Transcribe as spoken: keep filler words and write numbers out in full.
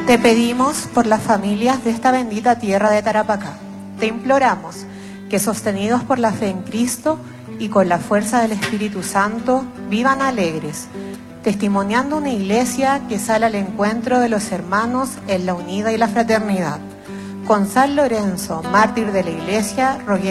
Te pedimos por las familias de esta bendita tierra de Tarapacá. Te imploramos que, sostenidos por la fe en Cristo y con la fuerza del Espíritu Santo, vivan alegres, testimoniando una iglesia que sale al encuentro de los hermanos en la unidad y la fraternidad. Con San Lorenzo, mártir de la iglesia, roguemos